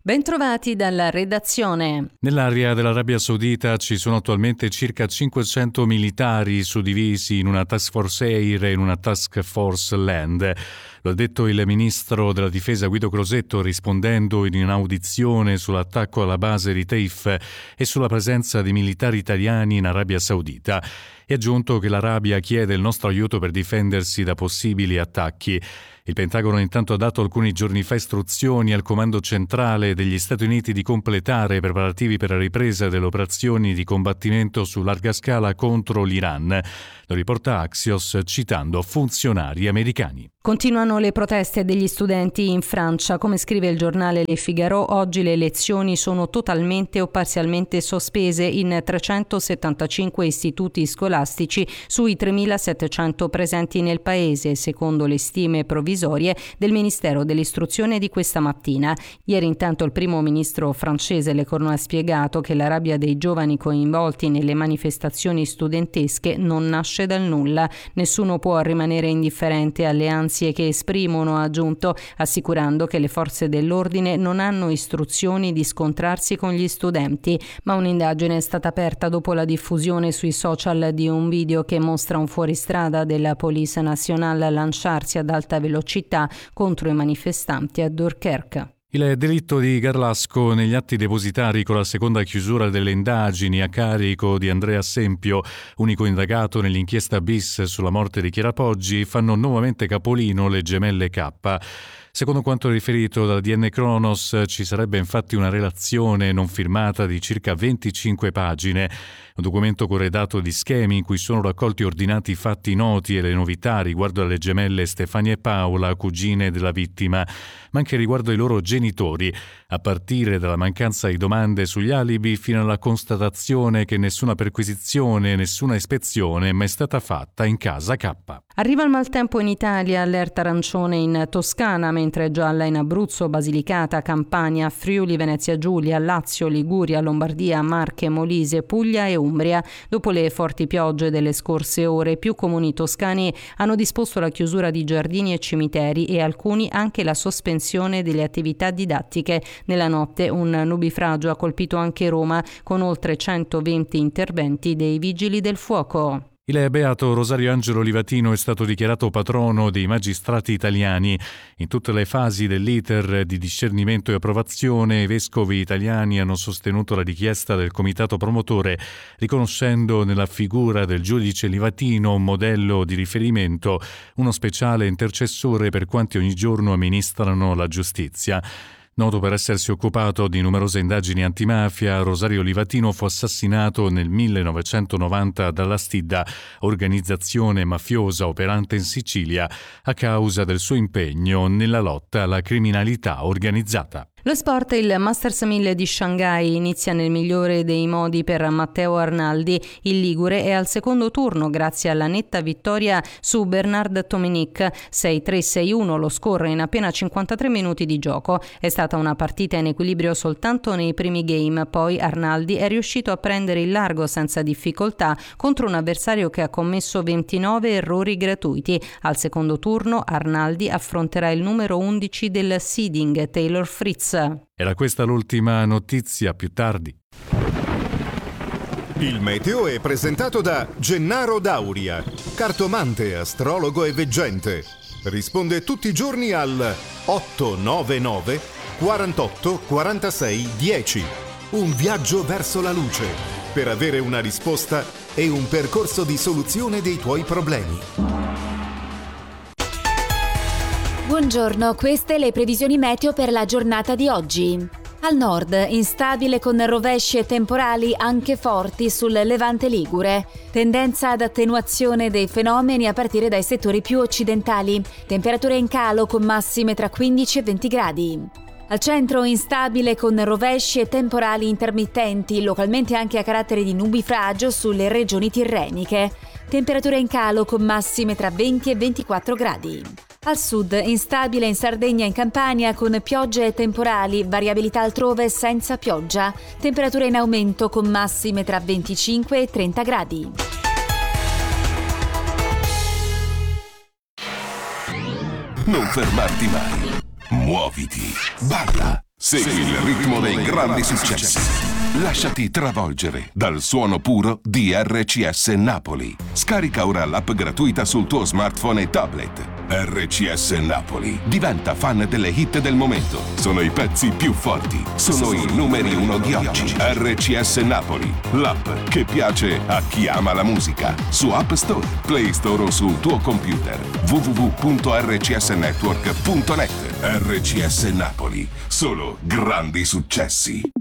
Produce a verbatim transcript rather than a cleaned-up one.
Bentrovati dalla redazione. Nell'area dell'Arabia Saudita ci sono attualmente circa cinquecento militari suddivisi in una task force air e in una task force land. Lo ha detto il ministro della difesa Guido Crosetto rispondendo in un'audizione sull'attacco alla base di Taif e sulla presenza di militari italiani in Arabia Saudita. E ha aggiunto che l'Arabia chiede il nostro aiuto per difendersi da possibili attacchi. Il Pentagono intanto ha dato alcuni giorni fa istruzioni al comando centrale degli Stati Uniti di completare i preparativi per la ripresa delle operazioni di combattimento su larga scala contro l'Iran. Lo riporta Axios citando funzionari americani. Continuano le proteste degli studenti in Francia. Come scrive il giornale Le Figaro, oggi le lezioni sono totalmente o parzialmente sospese in trecentosettantacinque istituti scolastici sui tremilasettecento presenti nel paese, secondo le stime provvisorie del Ministero dell'Istruzione di questa mattina. Ieri intanto il primo ministro francese Le Cornu ha spiegato che la rabbia dei giovani coinvolti nelle manifestazioni studentesche non nasce dal nulla. Nessuno può rimanere indifferente alle ansie che esprimono, ha aggiunto, assicurando che le forze dell'ordine non hanno istruzioni di scontrarsi con gli studenti, ma un'indagine è stata aperta dopo la diffusione sui social di un video che mostra un fuoristrada della Police Nationale lanciarsi ad alta velocità contro i manifestanti a Dunkerque. Il delitto di Garlasco negli atti depositari con la seconda chiusura delle indagini a carico di Andrea Sempio, unico indagato nell'inchiesta bis sulla morte di Chiara Poggi, fanno nuovamente capolino le gemelle K. Secondo quanto riferito dal D N Kronos, ci sarebbe infatti una relazione non firmata di circa venticinque pagine, un documento corredato di schemi in cui sono raccolti ordinati fatti noti e le novità riguardo alle gemelle Stefania e Paola, cugine della vittima, ma anche riguardo ai loro genitori, a partire dalla mancanza di domande sugli alibi fino alla constatazione che nessuna perquisizione, nessuna ispezione è mai stata fatta in casa K. Arriva il maltempo in Italia, allerta arancione in Toscana, mentre è gialla in Abruzzo, Basilicata, Campania, Friuli, Venezia Giulia, Lazio, Liguria, Lombardia, Marche, Molise, Puglia e Umbria. Dopo le forti piogge delle scorse ore, più comuni toscani hanno disposto la chiusura di giardini e cimiteri e alcuni anche la sospensione delle attività didattiche. Nella notte un nubifragio ha colpito anche Roma, con oltre centoventi interventi dei vigili del fuoco. Il beato Rosario Angelo Livatino è stato dichiarato patrono dei magistrati italiani. In tutte le fasi dell'iter di discernimento e approvazione, i vescovi italiani hanno sostenuto la richiesta del comitato promotore, riconoscendo nella figura del giudice Livatino un modello di riferimento, uno speciale intercessore per quanti ogni giorno amministrano la giustizia. Noto per essersi occupato di numerose indagini antimafia, Rosario Livatino fu assassinato nel millenovecentonovanta dalla Stidda, organizzazione mafiosa operante in Sicilia, a causa del suo impegno nella lotta alla criminalità organizzata. Lo sport, il Masters mille di Shanghai inizia nel migliore dei modi per Matteo Arnaldi. Il ligure è al secondo turno grazie alla netta vittoria su Bernard Tomic, sei tre sei uno, lo score in appena cinquantatré minuti di gioco. È stata una partita in equilibrio soltanto nei primi game, poi Arnaldi è riuscito a prendere il largo senza difficoltà contro un avversario che ha commesso ventinove errori gratuiti. Al secondo turno Arnaldi affronterà il numero undici del seeding, Taylor Fritz. Era questa l'ultima notizia, più tardi. Il meteo è presentato da Gennaro Dauria, cartomante, astrologo e veggente. Risponde tutti i giorni al otto nove nove quarantotto quarantasei dieci. Un viaggio verso la luce per avere una risposta e un percorso di soluzione dei tuoi problemi. Buongiorno, queste le previsioni meteo per la giornata di oggi. Al nord, instabile con rovesci e temporali anche forti sul Levante Ligure. Tendenza ad attenuazione dei fenomeni a partire dai settori più occidentali. Temperature in calo con massime tra quindici e venti gradi. Al centro instabile con rovesci e temporali intermittenti, localmente anche a carattere di nubifragio sulle regioni tirreniche. Temperature in calo con massime tra venti e ventiquattro gradi. Al sud, instabile in Sardegna e in Campania con piogge e temporali, variabilità altrove senza pioggia. Temperature in aumento con massime tra venticinque e trenta gradi. Non fermarti mai. Muoviti. Balla. Segui il ritmo dei grandi successi. Lasciati travolgere dal suono puro di R C S Napoli. Scarica ora l'app gratuita sul tuo smartphone e tablet. R C S Napoli. Diventa fan delle hit del momento. Sono i pezzi più forti. Sono i numeri uno di oggi. R C S Napoli. L'app che piace a chi ama la musica. Su App Store, Play Store o sul tuo computer. w w w punto r c s network punto net. R C S Napoli. Solo grandi successi.